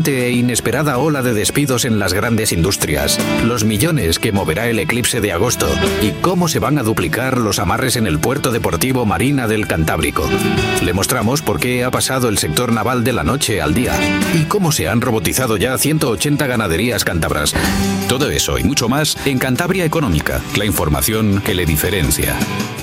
E inesperada ola de despidos en las grandes industrias, los millones que moverá el eclipse de agosto y cómo se van a duplicar los amarres en el puerto deportivo Marina del Cantábrico. Le mostramos por qué ha pasado el sector naval de la noche al día y cómo se han robotizado ya 180 ganaderías cántabras. Todo eso y mucho más en Cantabria Económica, la información que le diferencia.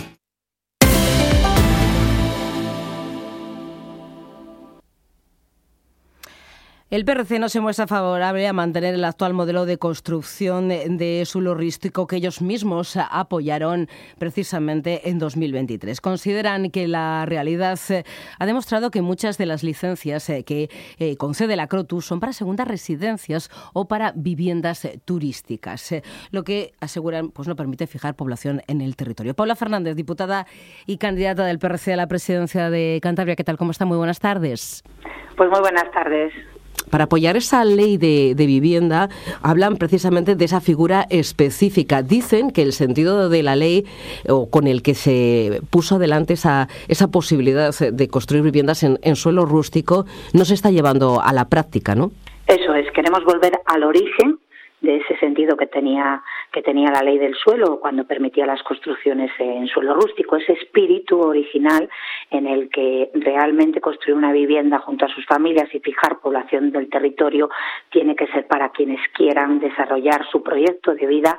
El PRC no se muestra favorable a mantener el actual modelo de construcción de suelo rústico que ellos mismos apoyaron precisamente en 2023. Consideran que la realidad ha demostrado que muchas de las licencias que concede la Crotus son para segundas residencias o para viviendas turísticas, lo que aseguran pues no permite fijar población en el territorio. Paula Fernández, diputada y candidata del PRC a la presidencia de Cantabria. ¿Qué tal? ¿Cómo está? Muy buenas tardes. Pues muy buenas tardes. Para apoyar esa ley de vivienda, hablan precisamente de esa figura específica. Dicen que el sentido de la ley, o con el que se puso adelante esa posibilidad de construir viviendas en suelo rústico, no se está llevando a la práctica, ¿no? Eso es, queremos volver al origen de ese sentido que tenía la ley del suelo cuando permitía las construcciones en suelo rústico, ese espíritu original en el que realmente construir una vivienda junto a sus familias y fijar población del territorio tiene que ser para quienes quieran desarrollar su proyecto de vida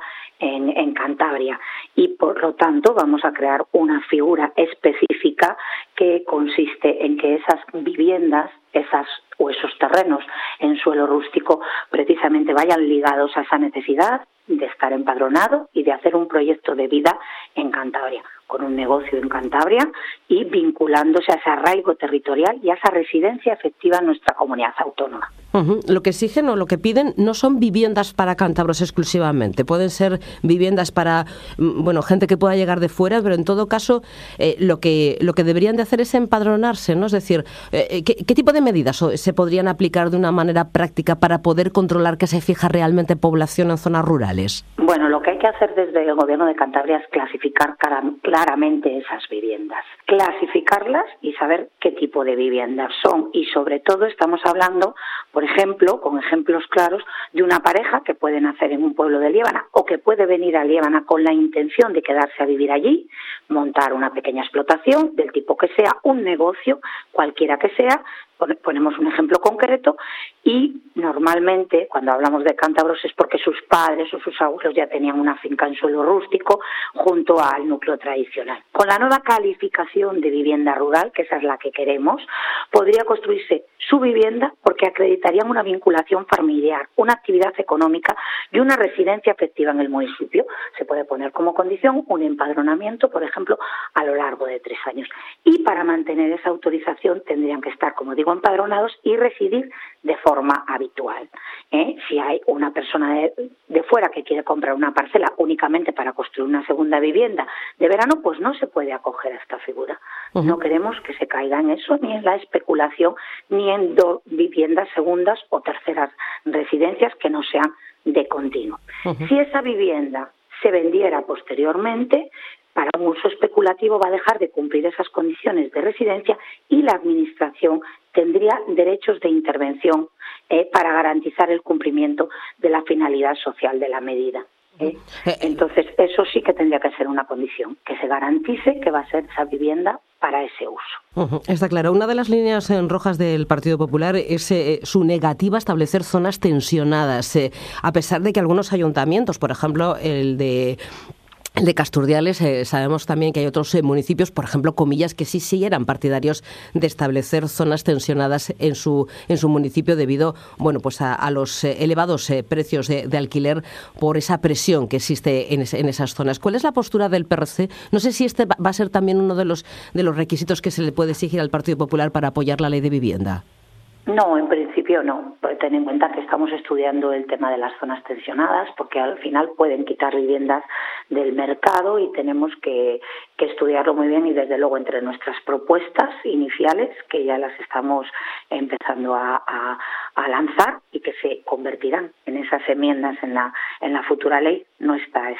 en Cantabria. Y por lo tanto vamos a crear una figura específica que consiste en que esas viviendas, esos terrenos en suelo rústico precisamente vayan ligados a esa necesidad de estar empadronado y de hacer un proyecto de vida en Cantabria, con un negocio en Cantabria y vinculándose a ese arraigo territorial y a esa residencia efectiva en nuestra comunidad autónoma. Lo que exigen o lo que piden no son viviendas para cántabros exclusivamente, pueden ser viviendas para gente que pueda llegar de fuera, pero en todo caso lo que deberían de hacer es empadronarse, ¿no? Es decir, ¿qué tipo de medidas se podrían aplicar de una manera práctica para poder controlar que se fija realmente población en zonas rurales? Bueno, lo que hay que hacer desde el Gobierno de Cantabria es clasificar claramente esas viviendas, clasificarlas y saber qué tipo de viviendas son. Y sobre todo estamos hablando, por ejemplo, con ejemplos claros de una pareja que puede nacer en un pueblo de Liébana o que puede venir a Liébana con la intención de quedarse a vivir allí, montar una pequeña explotación del tipo que sea, un negocio, cualquiera que sea. Ponemos un ejemplo concreto y normalmente cuando hablamos de cántabros es porque sus padres o sus abuelos ya tenían una finca en suelo rústico junto al núcleo tradicional. Con la nueva calificación de vivienda rural, que esa es la que queremos, podría construirse su vivienda porque acreditarían una vinculación familiar, una actividad económica y una residencia efectiva en el municipio. Se puede poner como condición un empadronamiento, por ejemplo, a lo largo de 3 años. Y para mantener esa autorización tendrían que estar, como digo, empadronados y residir de forma habitual. Si hay una persona de fuera que quiere comprar una parcela únicamente para construir una segunda vivienda de verano, pues no se puede acoger a esta figura. No queremos que se caiga en eso, ni en la especulación, ni en viviendas segundas o terceras residencias que no sean de continuo. Si esa vivienda se vendiera posteriormente, para un uso especulativo va a dejar de cumplir esas condiciones de residencia y la Administración tendría derechos de intervención para garantizar el cumplimiento de la finalidad social de la medida. Entonces, eso sí que tendría que ser una condición, que se garantice que va a ser esa vivienda para ese uso. Está claro. Una de las líneas rojas del Partido Popular es su negativa a establecer zonas tensionadas, a pesar de que algunos ayuntamientos, por ejemplo, el de Casturdiales, sabemos también que hay otros municipios, por ejemplo, Comillas, que sí eran partidarios de establecer zonas tensionadas en su municipio debido, a los elevados precios de alquiler por esa presión que existe en esas zonas. ¿Cuál es la postura del PRC? No sé si este va a ser también uno de los requisitos que se le puede exigir al Partido Popular para apoyar la ley de vivienda. No, en principio no. Ten en cuenta que estamos estudiando el tema de las zonas tensionadas porque al final pueden quitar viviendas del mercado y tenemos que estudiarlo muy bien y desde luego entre nuestras propuestas iniciales, que ya las estamos empezando a lanzar y que se convertirán en esas enmiendas en la futura ley, no están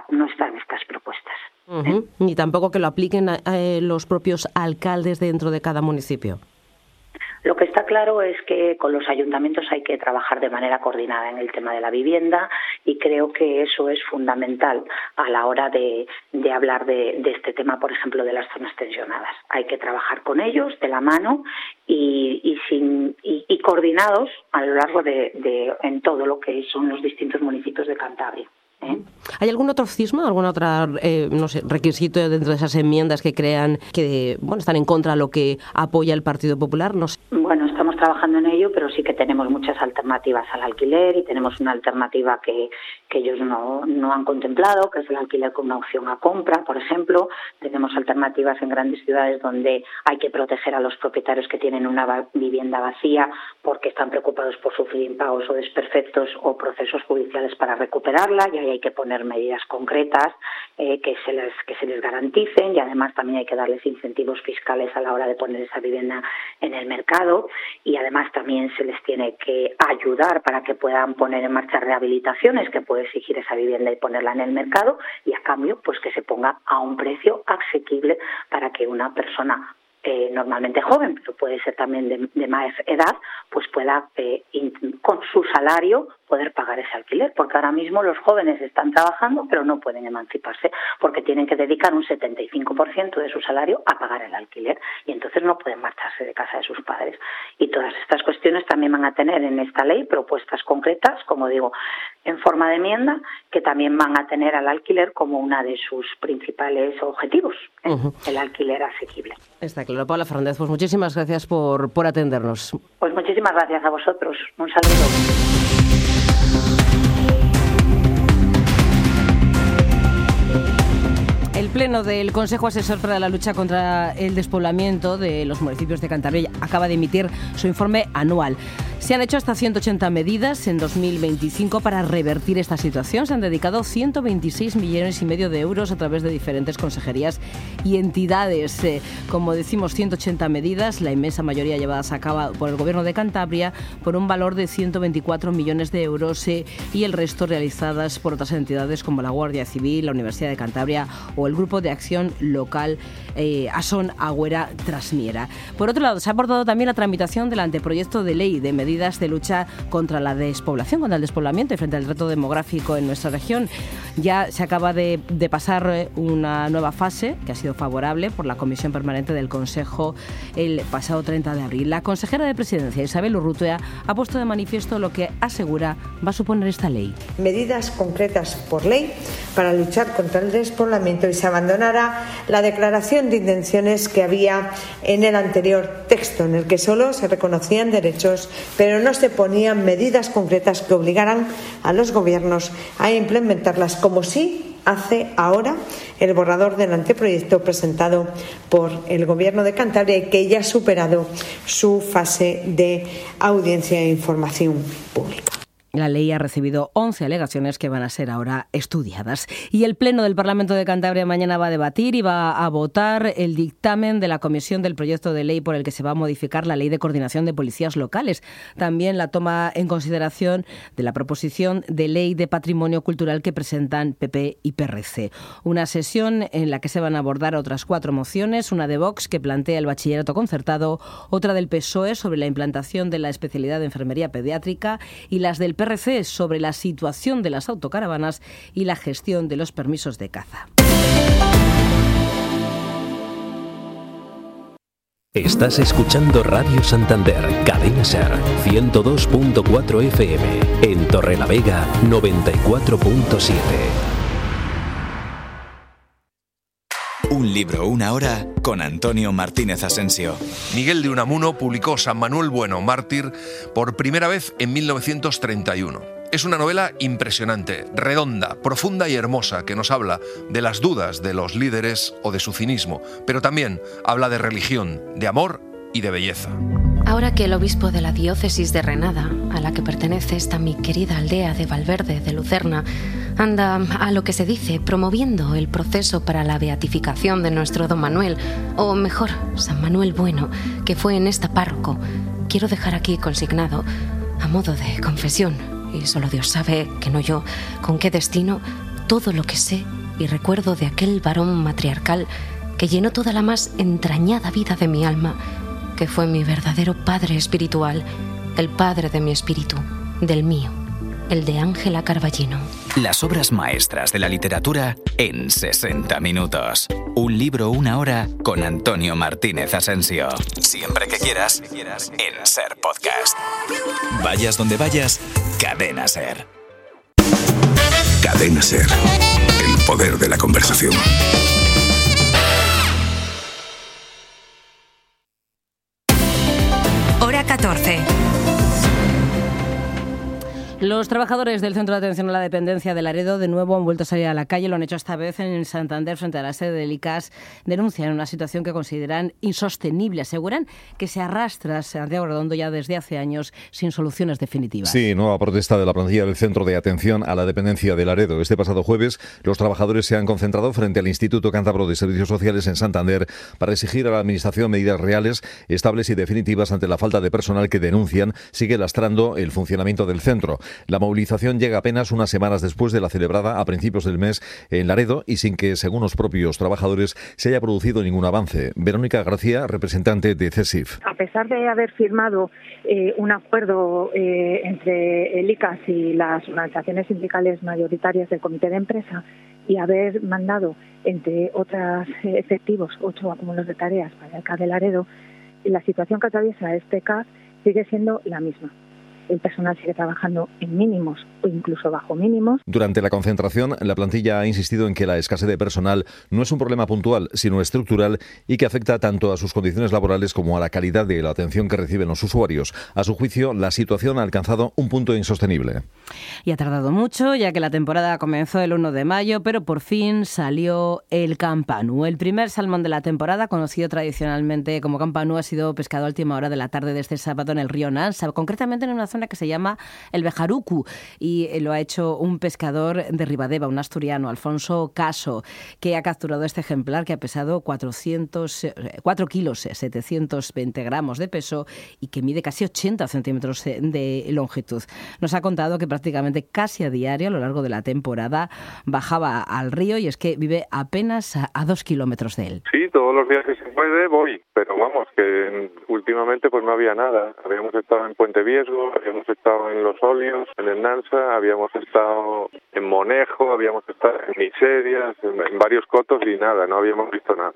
estas propuestas. Ni tampoco que lo apliquen los propios alcaldes dentro de cada municipio. Lo que está claro es que con los ayuntamientos hay que trabajar de manera coordinada en el tema de la vivienda y creo que eso es fundamental a la hora de hablar de este tema, por ejemplo, de las zonas tensionadas. Hay que trabajar con ellos de la mano y coordinados a lo largo en todo lo que son los distintos municipios de Cantabria. ¿Hay algún otro cisma, algún otro requisito dentro de esas enmiendas que crean que están en contra de lo que apoya el Partido Popular? No sé. Bueno, estamos trabajando en ello, pero sí que tenemos muchas alternativas al alquiler y tenemos una alternativa que ellos no han contemplado, que es el alquiler con una opción a compra, por ejemplo. Tenemos alternativas en grandes ciudades donde hay que proteger a los propietarios que tienen una vivienda vacía porque están preocupados por sufrir impagos o desperfectos o procesos judiciales para recuperarla, y ahí hay que poner medidas concretas que se les garanticen, y además también hay que darles incentivos fiscales a la hora de poner esa vivienda en el mercado, y además también se les tiene que ayudar para que puedan poner en marcha rehabilitaciones que puede exigir esa vivienda y ponerla en el mercado, y a cambio pues que se ponga a un precio asequible para que una persona normalmente joven, pero puede ser también de más edad, pues pueda con su salario poder pagar ese alquiler, porque ahora mismo los jóvenes están trabajando pero no pueden emanciparse porque tienen que dedicar un 75% de su salario a pagar el alquiler y entonces no pueden marcharse de casa de sus padres. Y todas estas cuestiones también van a tener en esta ley propuestas concretas, como digo, en forma de enmienda, que también van a tener al alquiler como una de sus principales objetivos, el alquiler asequible. Está claro. Paula Fernández, pues muchísimas gracias por atendernos. Pues muchísimas gracias a vosotros. Un saludo. El Pleno del Consejo Asesor para la Lucha contra el Despoblamiento de los municipios de Cantabria acaba de emitir su informe anual. Se han hecho hasta 180 medidas en 2025 para revertir esta situación. Se han dedicado 126,5 millones de euros a través de diferentes consejerías y entidades. Como decimos, 180 medidas, la inmensa mayoría llevadas a cabo por el Gobierno de Cantabria por un valor de 124 millones de euros y el resto realizadas por otras entidades como la Guardia Civil, la Universidad de Cantabria o el Grupo de Acción Local Asón Agüera Trasmiera. Por otro lado, se ha abordado también la tramitación del anteproyecto de ley de medidas de lucha contra la despoblación, contra el despoblamiento y frente al reto demográfico en nuestra región. Ya se acaba de pasar una nueva fase que ha sido favorable por la Comisión Permanente del Consejo el pasado 30 de abril. La consejera de Presidencia, Isabel Urrutia, ha puesto de manifiesto lo que asegura va a suponer esta ley. Medidas concretas por ley para luchar contra el despoblamiento y se abandonará la declaración de intenciones que había en el anterior texto, en el que solo se reconocían derechos, pero no se ponían medidas concretas que obligaran a los gobiernos a implementarlas, como sí hace ahora el borrador del anteproyecto presentado por el Gobierno de Cantabria y que ya ha superado su fase de audiencia e información pública. La ley ha recibido 11 alegaciones que van a ser ahora estudiadas. Y el Pleno del Parlamento de Cantabria mañana va a debatir y va a votar el dictamen de la comisión del proyecto de ley por el que se va a modificar la Ley de Coordinación de Policías Locales. También la toma en consideración de la proposición de ley de patrimonio cultural que presentan PP y PRC. Una sesión en la que se van a abordar otras 4 mociones, una de Vox que plantea el bachillerato concertado, otra del PSOE sobre la implantación de la especialidad de enfermería pediátrica y las del PRC sobre la situación de las autocaravanas y la gestión de los permisos de caza. Estás escuchando Radio Santander, Cadena Ser, 102.4 FM, en Torrelavega, 94.7. Un libro, una hora, con Antonio Martínez Asensio. Miguel de Unamuno publicó San Manuel Bueno, mártir, por primera vez en 1931. Es una novela impresionante, redonda, profunda y hermosa, que nos habla de las dudas de los líderes o de su cinismo, pero también habla de religión, de amor y de belleza. Ahora que el obispo de la diócesis de Renada, a la que pertenece esta mi querida aldea de Valverde de Lucerna, anda, a lo que se dice, promoviendo el proceso para la beatificación de nuestro don Manuel, o mejor, San Manuel Bueno, que fue en esta párroco, quiero dejar aquí consignado, a modo de confesión, y solo Dios sabe, que no yo, con qué destino, todo lo que sé y recuerdo de aquel varón matriarcal que llenó toda la más entrañada vida de mi alma, que fue mi verdadero padre espiritual, el padre de mi espíritu, del mío, el de Ángela Carballino. Las obras maestras de la literatura en 60 minutos. Un libro, una hora con Antonio Martínez Asensio. Siempre que quieras, en SER Podcast. Vayas donde vayas, Cadena SER. Cadena SER. El poder de la conversación. Hora 14. Los trabajadores del Centro de Atención a la Dependencia de Laredo de nuevo han vuelto a salir a la calle. Lo han hecho esta vez en Santander frente a la sede del ICAS. Denuncian una situación que consideran insostenible. Aseguran que se arrastra Santiago Redondo ya desde hace años sin soluciones definitivas. Sí, nueva protesta de la plantilla del Centro de Atención a la Dependencia de Laredo. Este pasado jueves los trabajadores se han concentrado frente al Instituto Cántabro de Servicios Sociales en Santander para exigir a la Administración medidas reales, estables y definitivas ante la falta de personal que denuncian sigue lastrando el funcionamiento del centro. La movilización llega apenas unas semanas después de la celebrada a principios del mes en Laredo y sin que, según los propios trabajadores, se haya producido ningún avance. Verónica García, representante de CESIF. A pesar de haber firmado un acuerdo entre el ICAS y las organizaciones sindicales mayoritarias del comité de empresa y haber mandado, entre otros efectivos, 8 acúmulos de tareas para el CAS de Laredo, la situación que atraviesa este CAS sigue siendo la misma. El personal sigue trabajando en mínimos o incluso bajo mínimos. Durante la concentración, la plantilla ha insistido en que la escasez de personal no es un problema puntual, sino estructural y que afecta tanto a sus condiciones laborales como a la calidad de la atención que reciben los usuarios. A su juicio, la situación ha alcanzado un punto insostenible. Y ha tardado mucho, ya que la temporada comenzó el 1 de mayo, pero por fin salió el campanu. El primer salmón de la temporada, conocido tradicionalmente como campanu, ha sido pescado a última hora de la tarde de este sábado en el río Nansa, concretamente en una zona que se llama el Bejaruku, y lo ha hecho un pescador de Ribadeva, un asturiano, Alfonso Caso, que ha capturado este ejemplar que ha pesado 4 kilos, 720 gramos de peso y que mide casi 80 centímetros de longitud. Nos ha contado que prácticamente casi a diario a lo largo de la temporada bajaba al río y es que vive apenas a 2 kilómetros de él. Sí, todos los días que se puede voy, pero vamos, que últimamente pues no había nada. Habíamos estado en Puente Viesgo, habíamos estado en Los Óleos, en el Nansa, habíamos estado en Monejo, habíamos estado en Miserias, en varios cotos y nada, no habíamos visto nada.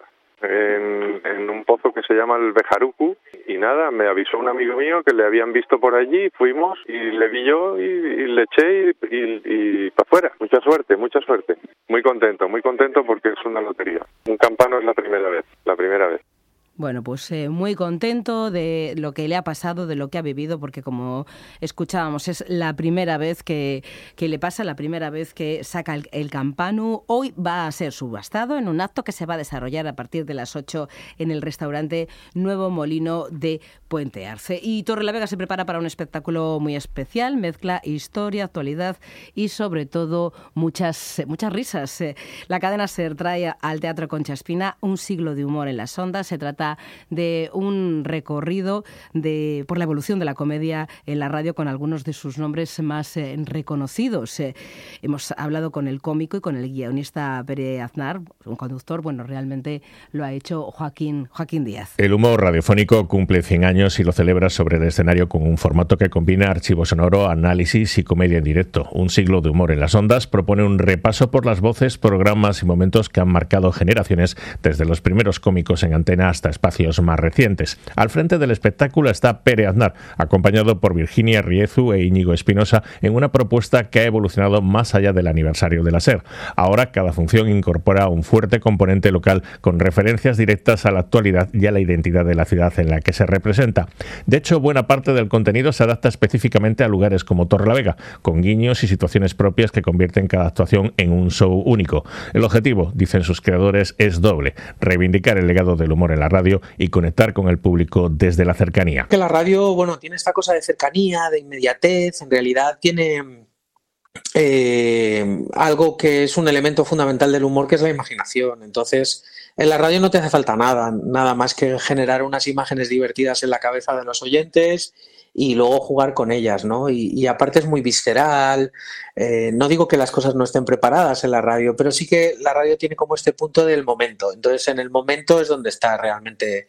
En un pozo que se llama el Bejaruku y nada, me avisó un amigo mío que le habían visto por allí, fuimos y le vi yo y le eché y para afuera. Mucha suerte. Muy contento porque es una lotería. Un campano es la primera vez. Bueno, pues muy contento de lo que le ha pasado, de lo que ha vivido, porque como escuchábamos, es la primera vez que le pasa, la primera vez que saca el campanu. Hoy va a ser subastado en un acto que se va a desarrollar a partir de las 8 en el restaurante Nuevo Molino de Puente Arce. Y Torrelavega se prepara para un espectáculo muy especial, mezcla historia, actualidad y sobre todo muchas risas. La cadena SER trae al Teatro Concha Espina un siglo de humor en las ondas. Se trata de un recorrido por la evolución de la comedia en la radio con algunos de sus nombres más reconocidos. Hemos hablado con el cómico y con el guionista Pere Aznar, un conductor. Bueno, realmente lo ha hecho Joaquín Díaz. El humor radiofónico cumple 100 años y lo celebra sobre el escenario con un formato que combina archivo sonoro, análisis y comedia en directo. Un siglo de humor en las ondas propone un repaso por las voces, programas y momentos que han marcado generaciones, desde los primeros cómicos en antena hasta espacios más recientes. Al frente del espectáculo está Pere Aznar, acompañado por Virginia Riezu e Íñigo Espinosa, en una propuesta que ha evolucionado más allá del aniversario de la SER. Ahora cada función incorpora un fuerte componente local con referencias directas a la actualidad y a la identidad de la ciudad en la que se representa. De hecho, buena parte del contenido se adapta específicamente a lugares como Torrelavega, con guiños y situaciones propias que convierten cada actuación en un show único. El objetivo, dicen sus creadores, es doble: reivindicar el legado del humor en la radio y conectar con el público desde la cercanía. Que la radio, bueno, tiene esta cosa de cercanía, de inmediatez, en realidad tiene algo que es un elemento fundamental del humor, que es la imaginación. Entonces, en la radio no te hace falta nada más que generar unas imágenes divertidas en la cabeza de los oyentes y luego jugar con ellas, ¿no? Y aparte es muy visceral. No digo que las cosas no estén preparadas en la radio, pero sí que la radio tiene como este punto del momento. Entonces, en el momento es donde está realmente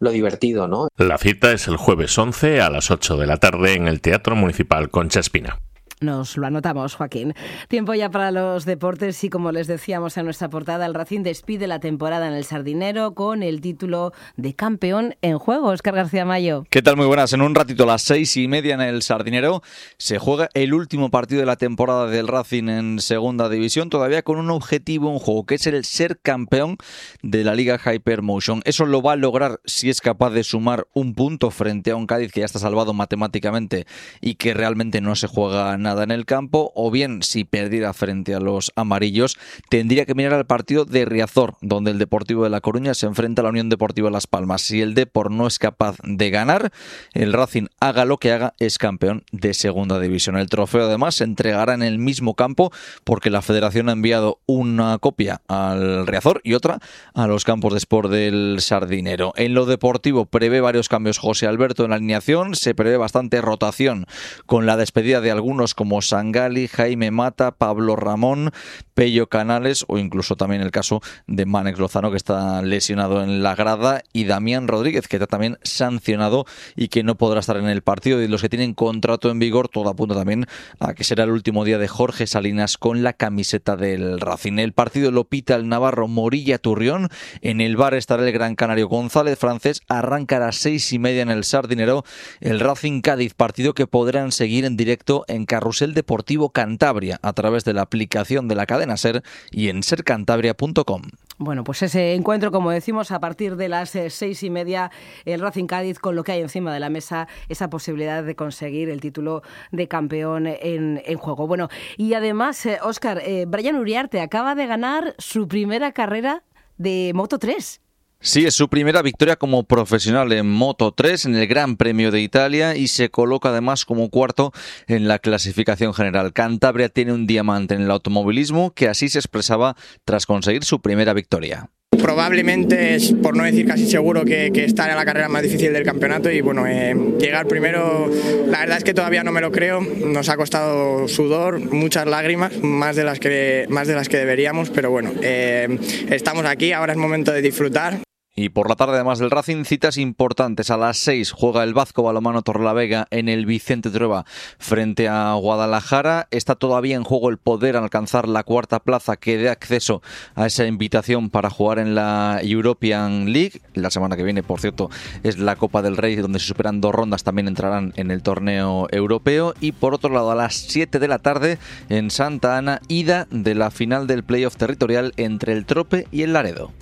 divertido, ¿no? La cita es el jueves 11 a las 8 de la tarde en el Teatro Municipal Concha Espina. Nos lo anotamos, Joaquín. Tiempo ya para los deportes y, como les decíamos en nuestra portada, el Racing despide la temporada en el Sardinero con el título de campeón en juego. Óscar García Mayo. ¿Qué tal? Muy buenas. En un ratito, a las 6:30 en el Sardinero, se juega el último partido de la temporada del Racing en Segunda División, todavía con un objetivo en juego, que es el ser campeón de la Liga Hypermotion. Eso lo va a lograr si es capaz de sumar un punto frente a un Cádiz que ya está salvado matemáticamente y que realmente no se juega nada en el campo, o bien si perdiera frente a los amarillos tendría que mirar al partido de Riazor, donde el Deportivo de La Coruña se enfrenta a la Unión Deportiva Las Palmas. Si el Depor no es capaz de ganar, el Racing, haga lo que haga, es campeón de Segunda División. El trofeo además se entregará en el mismo campo, porque la Federación ha enviado una copia al Riazor y otra a los campos de Sport del Sardinero. En lo deportivo prevé varios cambios José Alberto en la alineación, se prevé bastante rotación con la despedida de algunos como Sangali, Jaime Mata, Pablo Ramón, Pello Canales o incluso también el caso de Mánex Lozano, que está lesionado en la grada, y Damián Rodríguez, que está también sancionado y que no podrá estar en el partido. Y los que tienen contrato en vigor, todo apunta también a que será el último día de Jorge Salinas con la camiseta del Racing. El partido lo pita el navarro Morilla Turrión. En el bar estará el gran canario González Francés. Arranca a las 6:30 en el Sardinero el Racing Cádiz, partido que podrán seguir en directo en Carrusel Deportivo Cantabria a través de la aplicación de la cadena SER y en sercantabria.com. Bueno, pues ese encuentro, como decimos, a partir de las 6:30, el Racing Cádiz, con lo que hay encima de la mesa, esa posibilidad de conseguir el título de campeón en juego. Bueno, y además, Óscar, Brian Uriarte acaba de ganar su primera carrera de Moto3. Sí, es su primera victoria como profesional en Moto3 en el Gran Premio de Italia y se coloca además como cuarto en la clasificación general. Cantabria tiene un diamante en el automovilismo, que así se expresaba tras conseguir su primera victoria. Probablemente es, por no decir casi seguro, que estar en la carrera más difícil del campeonato, y bueno, llegar primero, la verdad es que todavía no me lo creo. Nos ha costado sudor, muchas lágrimas, más de las que deberíamos, pero bueno, estamos aquí, ahora es momento de disfrutar. Y por la tarde, además del Racing, citas importantes. A las 6 juega el Vazco Balonmano Torrelavega en el Vicente Trueba frente a Guadalajara. Está todavía en juego el poder alcanzar la cuarta plaza que dé acceso a esa invitación para jugar en la European League. La semana que viene, por cierto, es la Copa del Rey, donde se superan 2 rondas, también entrarán en el torneo europeo. Y por otro lado, a las 7 de la tarde en Santa Ana, ida de la final del playoff territorial entre el Trope y el Laredo.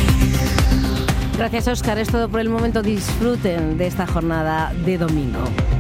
Gracias, Óscar. Es todo por el momento. Disfruten de esta jornada de domingo.